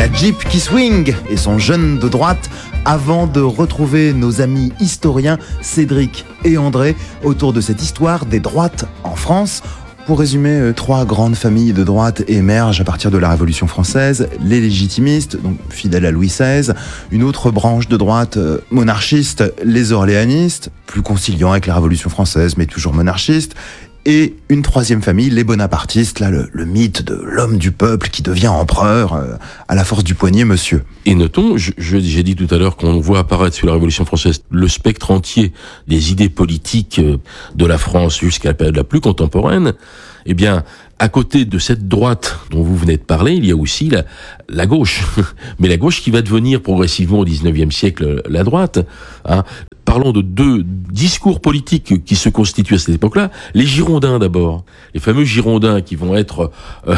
la Jeep qui swing et son jeune de droite, avant de retrouver nos amis historiens Cédric et André autour de cette histoire des droites en France. Pour résumer, 3 grandes familles de droite émergent à partir de la Révolution française. Les légitimistes, donc fidèles à Louis XVI. Une autre branche de droite monarchiste, les orléanistes, plus conciliants avec la Révolution française, mais toujours monarchistes. Et une 3e famille, les bonapartistes, là, le mythe de l'homme du peuple qui devient empereur à la force du poignet, monsieur. Et notons, j'ai dit tout à l'heure qu'on voit apparaître sur la Révolution française le spectre entier des idées politiques de la France jusqu'à la période la plus contemporaine. Eh bien, à côté de cette droite dont vous venez de parler, il y a aussi la gauche. Mais la gauche qui va devenir progressivement au XIXe siècle la droite. Hein. Parlons de 2 discours politiques qui se constituent à cette époque-là. Les Girondins d'abord. Les fameux Girondins qui vont être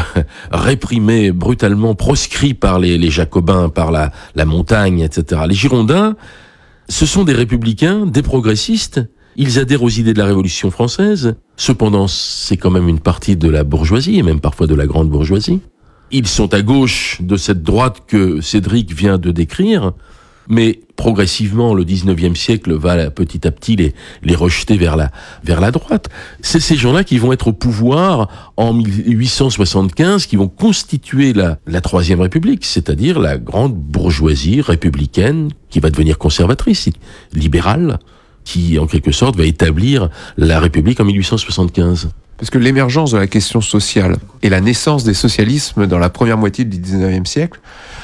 réprimés, brutalement proscrits par les Jacobins, par la montagne, etc. Les Girondins, ce sont des républicains, des progressistes. Ils adhèrent aux idées de la Révolution française. Cependant, c'est quand même une partie de la bourgeoisie, et même parfois de la grande bourgeoisie. Ils sont à gauche de cette droite que Cédric vient de décrire, mais progressivement, le 19e siècle va petit à petit les rejeter vers la droite. C'est ces gens-là qui vont être au pouvoir en 1875, qui vont constituer la Troisième République, c'est-à-dire la grande bourgeoisie républicaine qui va devenir conservatrice, libérale, qui, en quelque sorte, va établir la République en 1875. Parce que l'émergence de la question sociale et la naissance des socialismes dans la première moitié du 19e siècle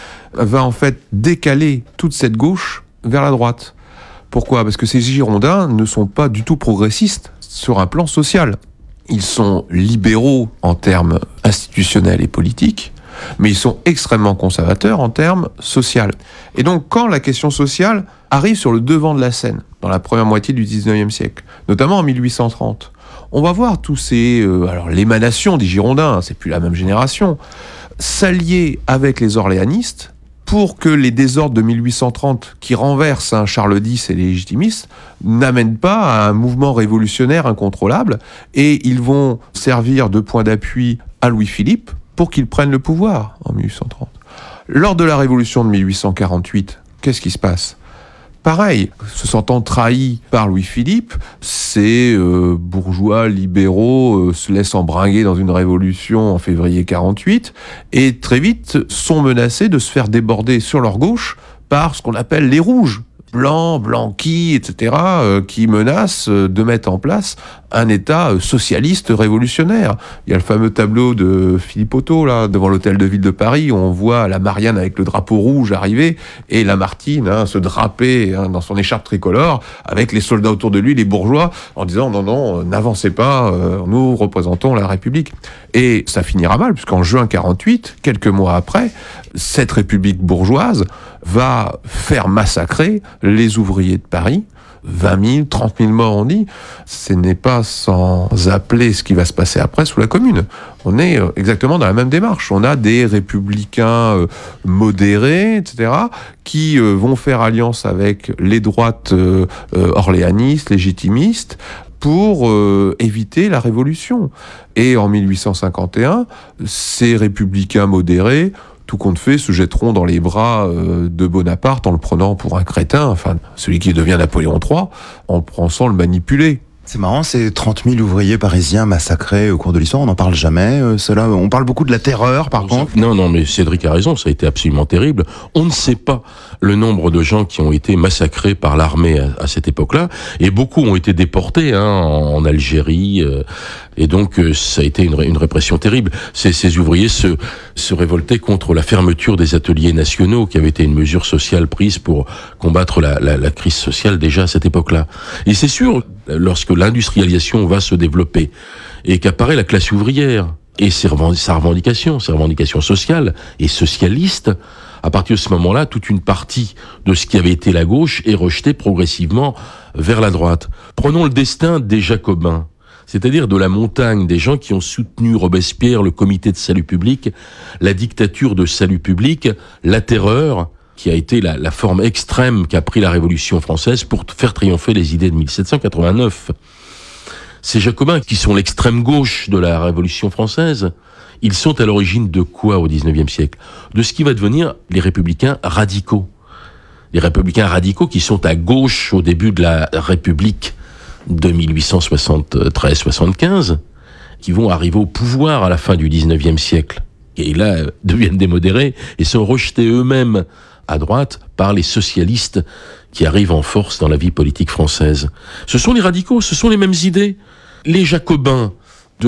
va en fait décaler toute cette gauche vers la droite. Pourquoi ? Parce que ces Girondins ne sont pas du tout progressistes sur un plan social. Ils sont libéraux en termes institutionnels et politiques, mais ils sont extrêmement conservateurs en termes sociaux. Et donc, quand la question sociale arrive sur le devant de la scène, dans la première moitié du 19e siècle, notamment en 1830, on va voir tous ces... alors, l'émanation des Girondins, c'est plus la même génération, s'allier avec les orléanistes pour que les désordres de 1830, qui renversent Charles X et les légitimistes, n'amènent pas à un mouvement révolutionnaire incontrôlable, et ils vont servir de point d'appui à Louis-Philippe pour qu'il prenne le pouvoir en 1830. Lors de la Révolution de 1848, qu'est-ce qui se passe ? Pareil, se sentant trahis par Louis-Philippe, ces bourgeois libéraux se laissent embringuer dans une révolution en février 48 et très vite sont menacés de se faire déborder sur leur gauche par ce qu'on appelle les rouges. Blancs, Blanqui, etc., qui menacent de mettre en place un État socialiste révolutionnaire. Il y a le fameux tableau de Philippe Otto, là, devant l'hôtel de ville de Paris, où on voit la Marianne avec le drapeau rouge arriver, et Lamartine se draper dans son écharpe tricolore, avec les soldats autour de lui, les bourgeois, en disant « Non, n'avancez pas, nous représentons la République ». Et ça finira mal, puisqu'en juin 48, quelques mois après, cette République bourgeoise va faire massacrer les ouvriers de Paris. 20 000, 30 000 morts, on dit. Ce n'est pas sans appeler ce qui va se passer après sous la Commune. On est exactement dans la même démarche. On a des républicains modérés, etc., qui vont faire alliance avec les droites orléanistes, légitimistes, pour éviter la révolution. Et en 1851, ces républicains modérés, tout compte fait, se jetteront dans les bras de Bonaparte en le prenant pour un crétin, enfin celui qui devient Napoléon III, en pensant le manipuler. C'est marrant, ces 30 000 ouvriers parisiens massacrés au cours de l'histoire, on n'en parle jamais, cela. On parle beaucoup de la terreur, par contre. Non, mais Cédric a raison, ça a été absolument terrible. On ne sait pas le nombre de gens qui ont été massacrés par l'armée à cette époque-là, et beaucoup ont été déportés en Algérie, et donc ça a été une répression terrible. Ces ouvriers se révoltaient contre la fermeture des ateliers nationaux, qui avait été une mesure sociale prise pour combattre la crise sociale déjà à cette époque-là. Et c'est sûr, lorsque l'industrialisation va se développer et qu'apparaît la classe ouvrière et sa revendication sociale et socialiste, à partir de ce moment-là, toute une partie de ce qui avait été la gauche est rejetée progressivement vers la droite. Prenons le destin des Jacobins, c'est-à-dire de la montagne, des gens qui ont soutenu Robespierre, le comité de salut public, la dictature de salut public, la terreur, qui a été la forme extrême qu'a pris la Révolution française pour faire triompher les idées de 1789. Ces Jacobins, qui sont l'extrême gauche de la Révolution française, Ils sont à l'origine de quoi au XIXe siècle? De ce qui va devenir les républicains radicaux. Les républicains radicaux qui sont à gauche au début de la République de 1873-75, qui vont arriver au pouvoir à la fin du XIXe siècle. Et là, deviennent des modérés et sont rejetés eux-mêmes à droite par les socialistes qui arrivent en force dans la vie politique française. Ce sont les radicaux, ce sont les mêmes idées. Les Jacobins de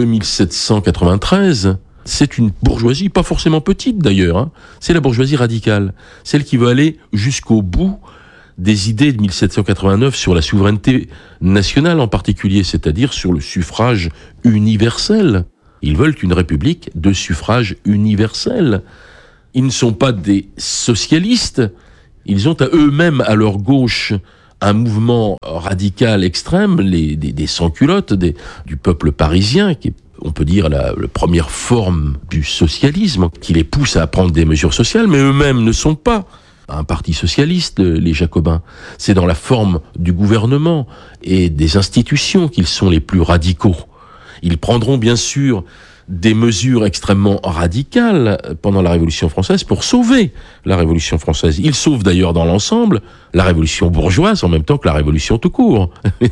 1793, c'est une bourgeoisie, pas forcément petite d'ailleurs, hein. C'est la bourgeoisie radicale, celle qui veut aller jusqu'au bout des idées de 1789 sur la souveraineté nationale en particulier, c'est-à-dire sur le suffrage universel. Ils veulent une république de suffrage universel. Ils ne sont pas des socialistes, ils ont à eux-mêmes, à leur gauche, un mouvement radical extrême, des sans-culottes du peuple parisien, qui est, on peut dire, la première forme du socialisme, qui les pousse à prendre des mesures sociales, mais eux-mêmes ne sont pas un parti socialiste, les Jacobins. C'est dans la forme du gouvernement et des institutions qu'ils sont les plus radicaux. Ils prendront bien sûr des mesures extrêmement radicales pendant la Révolution française pour sauver la Révolution française. Ils sauvent d'ailleurs dans l'ensemble la Révolution bourgeoise en même temps que la Révolution tout court.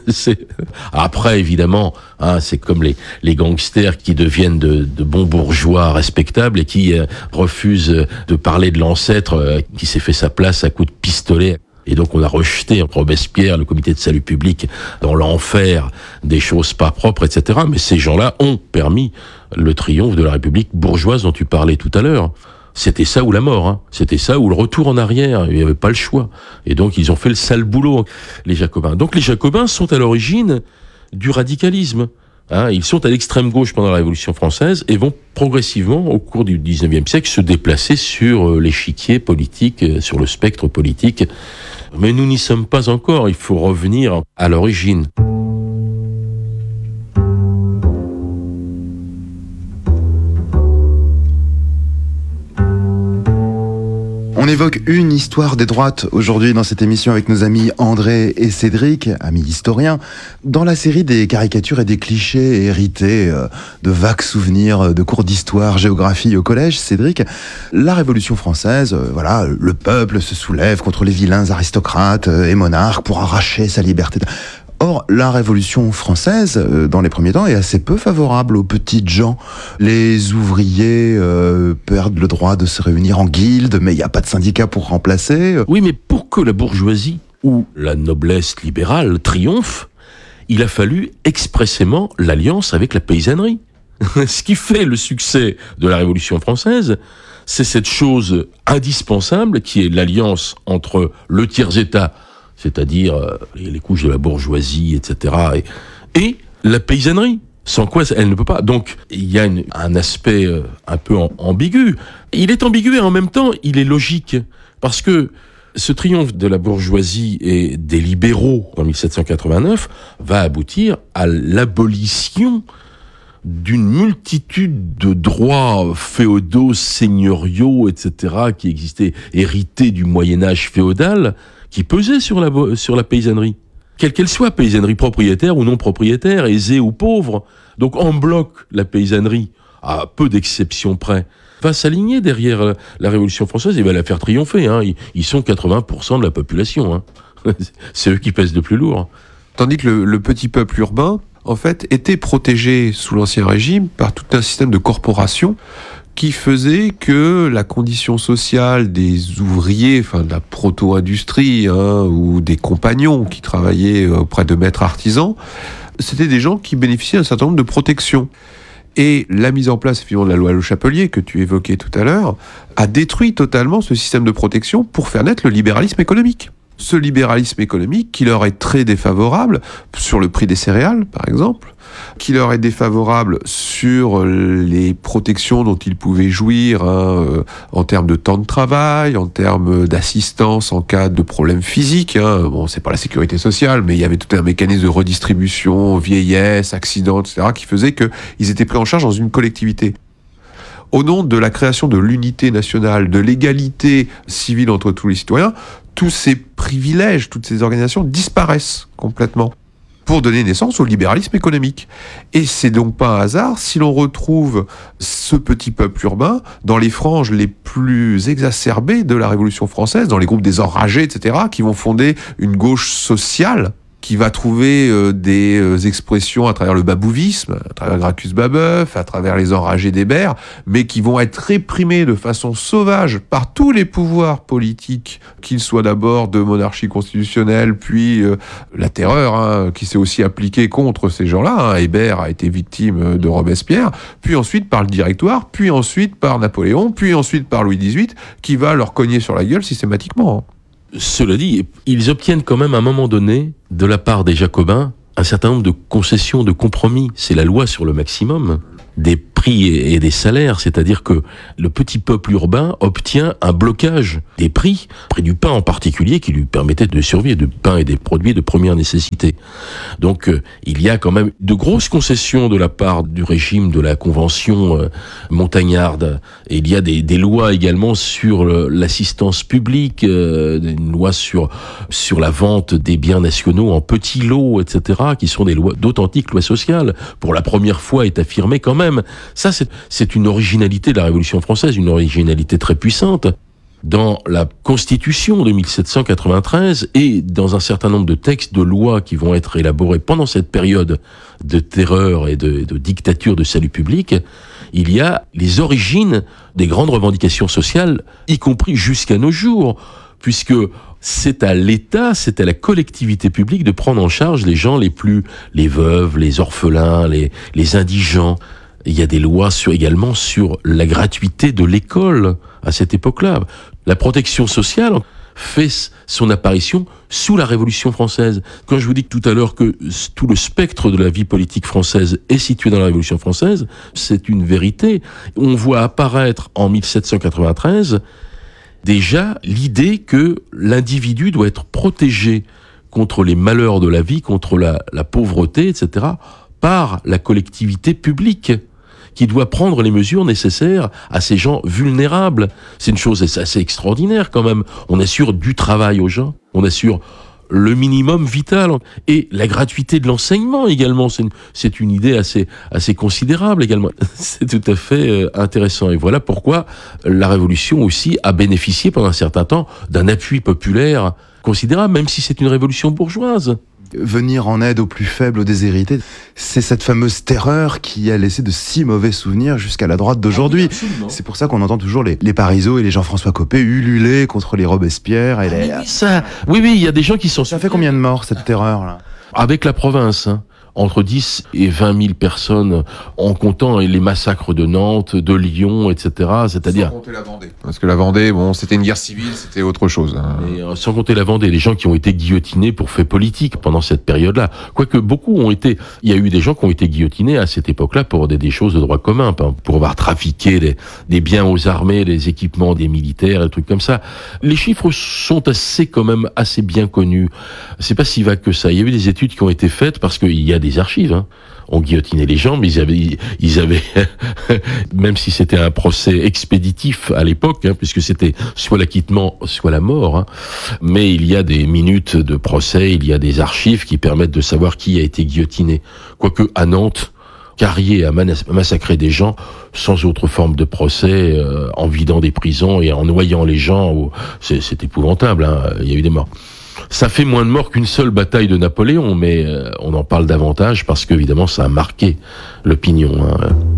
Après, évidemment, hein, c'est comme les gangsters qui deviennent de bons bourgeois respectables et qui refusent de parler de l'ancêtre qui s'est fait sa place à coups de pistolet. Et donc on a rejeté Robespierre, le comité de salut public, dans l'enfer des choses pas propres, etc. Mais ces gens-là ont permis le triomphe de la République bourgeoise dont tu parlais tout à l'heure. C'était ça ou la mort, hein. C'était ça ou le retour en arrière. Il n'y avait pas le choix. Et donc ils ont fait le sale boulot, les Jacobins. Donc les Jacobins sont à l'origine du radicalisme. Hein, ils sont à l'extrême gauche pendant la Révolution française et vont progressivement, au cours du XIXe siècle, se déplacer sur l'échiquier politique, sur le spectre politique. Mais nous n'y sommes pas encore, il faut revenir à l'origine. On évoque une histoire des droites aujourd'hui dans cette émission avec nos amis André et Cédric, amis historiens. Dans la série des caricatures et des clichés hérités de vagues souvenirs de cours d'histoire, géographie au collège, Cédric, la Révolution française, voilà, le peuple se soulève contre les vilains aristocrates et monarques pour arracher sa liberté. Or, la Révolution française, dans les premiers temps, est assez peu favorable aux petites gens. Les ouvriers perdent le droit de se réunir en guilde, mais il n'y a pas de syndicat pour remplacer. Oui, mais pour que la bourgeoisie ou la noblesse libérale triomphe, il a fallu expressément l'alliance avec la paysannerie. Ce qui fait le succès de la Révolution française, c'est cette chose indispensable qui est l'alliance entre le tiers-état, c'est-à-dire les couches de la bourgeoisie, etc., et la paysannerie, sans quoi elle ne peut pas. Donc, il y a un aspect un peu ambigu. Il est ambigu et en même temps, il est logique, parce que ce triomphe de la bourgeoisie et des libéraux en 1789 va aboutir à l'abolition d'une multitude de droits féodaux, seigneuriaux, etc., qui existaient, hérités du Moyen-Âge féodal, qui pesaient sur la paysannerie. Quelle qu'elle soit, paysannerie propriétaire ou non propriétaire, aisée ou pauvre. Donc en bloc, la paysannerie, à peu d'exceptions près, va s'aligner derrière la Révolution française et va la faire triompher. Hein. Ils sont 80% de la population. Hein. C'est eux qui pèsent le plus lourd. Tandis que le petit peuple urbain, en fait, était protégé sous l'Ancien Régime par tout un système de corporations qui faisait que la condition sociale des ouvriers, enfin de la proto-industrie, ou des compagnons qui travaillaient auprès de maîtres artisans, c'était des gens qui bénéficiaient d'un certain nombre de protections. Et la mise en place, effectivement, de la loi Le Chapelier, que tu évoquais tout à l'heure, a détruit totalement ce système de protection pour faire naître le libéralisme économique. Ce libéralisme économique qui leur est très défavorable sur le prix des céréales, par exemple, qui leur est défavorable sur les protections dont ils pouvaient jouir en termes de temps de travail, en termes d'assistance en cas de problèmes physiques. Bon, c'est pas la sécurité sociale, mais il y avait tout un mécanisme de redistribution, vieillesse, accidents, etc., qui faisait qu'ils étaient pris en charge dans une collectivité. Au nom de la création de l'unité nationale, de l'égalité civile entre tous les citoyens, tous ces privilèges, toutes ces organisations disparaissent complètement. pour donner naissance au libéralisme économique. Et c'est donc pas un hasard si l'on retrouve ce petit peuple urbain dans les franges les plus exacerbées de la Révolution française, dans les groupes des enragés, etc., qui vont fonder une gauche sociale qui va trouver des expressions à travers le babouvisme, à travers Gracchus Babeuf, à travers les enragés d'Hébert, mais qui vont être réprimés de façon sauvage par tous les pouvoirs politiques, qu'ils soient d'abord de monarchie constitutionnelle, puis la terreur, qui s'est aussi appliquée contre ces gens-là. Hébert a été victime de Robespierre, puis ensuite par le Directoire, puis ensuite par Napoléon, puis ensuite par Louis XVIII, qui va leur cogner sur la gueule systématiquement. Cela dit, ils obtiennent quand même à un moment donné, de la part des Jacobins, un certain nombre de concessions, de compromis. C'est la loi sur le maximum des prix et des salaires, c'est-à-dire que le petit peuple urbain obtient un blocage des prix du pain en particulier, qui lui permettait de survivre, du pain et des produits de première nécessité. Donc il y a quand même de grosses concessions de la part du régime de la Convention montagnarde, et il y a des lois également sur l'assistance publique, une loi sur la vente des biens nationaux en petits lots, etc., qui sont des lois, d'authentiques lois sociales. Pour la première fois est affirmé quand même. Ça, c'est une originalité de la Révolution française, une originalité très puissante. Dans la Constitution de 1793 et dans un certain nombre de textes de lois qui vont être élaborés pendant cette période de terreur et de dictature de salut public, il y a les origines des grandes revendications sociales, y compris jusqu'à nos jours, puisque c'est à l'État, c'est à la collectivité publique de prendre en charge les gens les veuves, les orphelins, les indigents. Il y a des lois également sur la gratuité de l'école à cette époque-là. La protection sociale fait son apparition sous la Révolution française. Quand je vous dis tout à l'heure que tout le spectre de la vie politique française est situé dans la Révolution française, c'est une vérité. On voit apparaître en 1793 déjà l'idée que l'individu doit être protégé contre les malheurs de la vie, contre la pauvreté, etc., par la collectivité publique, qui doit prendre les mesures nécessaires à ces gens vulnérables. C'est une chose assez extraordinaire quand même. On assure du travail aux gens, on assure le minimum vital, et la gratuité de l'enseignement également. C'est une idée assez considérable également. C'est tout à fait intéressant. Et voilà pourquoi la Révolution aussi a bénéficié pendant un certain temps d'un appui populaire considérable, même si c'est une révolution bourgeoise. Venir en aide aux plus faibles, aux déshérités, c'est cette fameuse terreur qui a laissé de si mauvais souvenirs jusqu'à la droite d'aujourd'hui. C'est pour ça qu'on entend toujours les Parisot et les Jean-François Copé ululer contre les Robespierre et les... Oui, il y a des gens qui sont... Ça fait combien de morts, cette terreur-là ? Avec la province, entre 10 et 20 000 personnes, en comptant les massacres de Nantes, de Lyon, etc. C'est-à-dire... Sans compter la Vendée. Parce que la Vendée, c'était une guerre civile, c'était autre chose. Et, sans compter la Vendée, les gens qui ont été guillotinés pour faits politiques pendant cette période-là. Quoique beaucoup ont été... Il y a eu des gens qui ont été guillotinés à cette époque-là pour des choses de droit commun, pour avoir trafiqué des biens aux armées, les équipements des militaires, et des trucs comme ça. Les chiffres sont quand même assez bien connus. C'est pas si vague que ça. Il y a eu des études qui ont été faites parce qu'il y a des archives, On guillotinait les gens, mais ils avaient même si c'était un procès expéditif à l'époque, puisque c'était soit l'acquittement, soit la mort, mais il y a des minutes de procès, il y a des archives qui permettent de savoir qui a été guillotiné. Quoique à Nantes, Carrier a massacré des gens sans autre forme de procès, en vidant des prisons et en noyant les gens. C'est épouvantable, il y a eu des morts. Ça fait moins de morts qu'une seule bataille de Napoléon, mais on en parle davantage parce qu'évidemment ça a marqué l'opinion.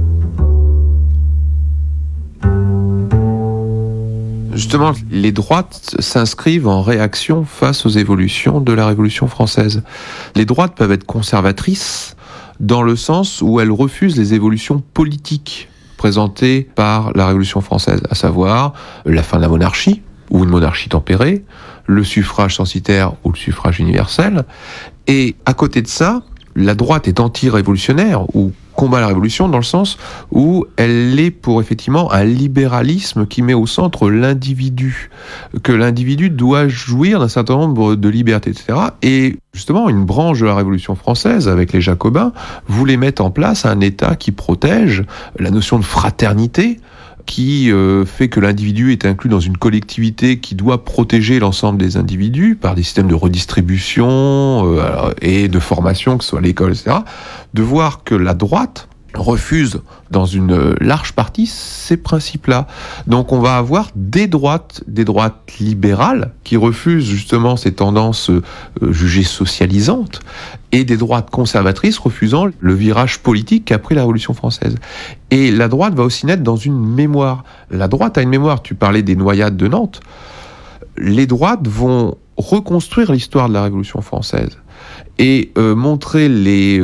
Justement, les droites s'inscrivent en réaction face aux évolutions de la Révolution française. Les droites peuvent être conservatrices dans le sens où elles refusent les évolutions politiques présentées par la Révolution française, à savoir la fin de la monarchie, ou une monarchie tempérée, le suffrage censitaire ou le suffrage universel. Et à côté de ça, la droite est anti-révolutionnaire ou combat la révolution dans le sens où elle est pour effectivement un libéralisme qui met au centre l'individu, que l'individu doit jouir d'un certain nombre de libertés, etc. Et justement, une branche de la Révolution française, avec les Jacobins, voulait mettre en place un État qui protège la notion de fraternité, qui fait que l'individu est inclus dans une collectivité qui doit protéger l'ensemble des individus par des systèmes de redistribution et de formation, que ce soit à l'école, etc., de voir que la droite refuse dans une large partie ces principes-là. Donc on va avoir des droites libérales qui refusent justement ces tendances jugées socialisantes et des droites conservatrices refusant le virage politique qu'a pris la Révolution française. Et la droite va aussi naître dans une mémoire. La droite a une mémoire. Tu parlais des noyades de Nantes. Les droites vont reconstruire l'histoire de la Révolution française et montrer les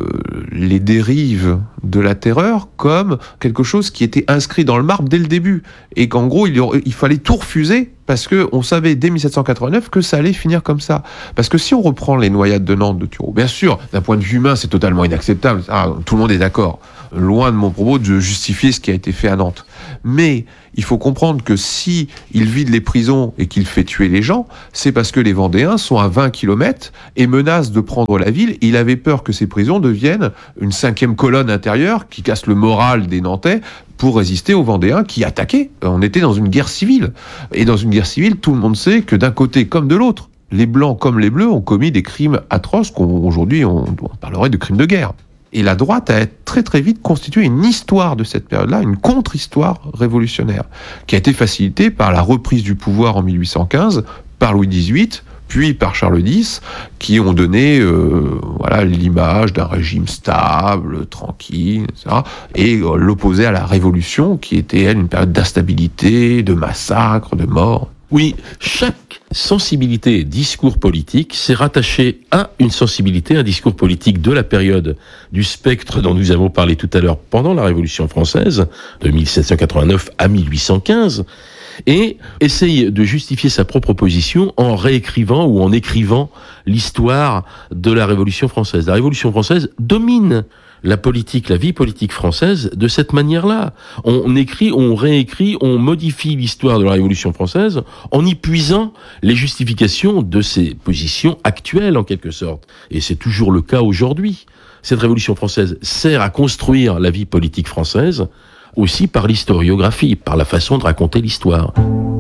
dérives de la terreur comme quelque chose qui était inscrit dans le marbre dès le début, et qu'en gros il fallait tout refuser parce que on savait dès 1789 que ça allait finir comme ça. Parce que si on reprend les noyades de Nantes de Turreau, bien sûr, d'un point de vue humain, c'est totalement inacceptable. Tout le monde est d'accord. Loin de mon propos de justifier ce qui a été fait à Nantes. Mais il faut comprendre que si il vide les prisons et qu'il fait tuer les gens, c'est parce que les Vendéens sont à 20 km et menacent de prendre la ville. Il avait peur que ces prisons deviennent une 5e colonne intérieure qui casse le moral des Nantais pour résister aux Vendéens qui attaquaient. On était dans une guerre civile. Et dans une guerre civile, tout le monde sait que d'un côté comme de l'autre, les Blancs comme les Bleus ont commis des crimes atroces qu'aujourd'hui on parlerait de crimes de guerre. Et la droite a très très vite constitué une histoire de cette période-là, une contre-histoire révolutionnaire, qui a été facilitée par la reprise du pouvoir en 1815 par Louis XVIII, puis par Charles X, qui ont donné l'image d'un régime stable, tranquille, etc., et l'opposé à la Révolution, qui était, elle, une période d'instabilité, de massacres, de morts. Oui, chaque sensibilité, discours politique, s'est rattaché à une sensibilité, un discours politique de la période du spectre dont nous avons parlé tout à l'heure pendant la Révolution française, de 1789 à 1815, et essaye de justifier sa propre position en réécrivant ou en écrivant l'histoire de la Révolution française. La Révolution française domine la politique, la vie politique française de cette manière-là. On écrit, on réécrit, on modifie l'histoire de la Révolution française en y puisant les justifications de ses positions actuelles, en quelque sorte. Et c'est toujours le cas aujourd'hui. Cette Révolution française sert à construire la vie politique française, aussi par l'historiographie, par la façon de raconter l'histoire.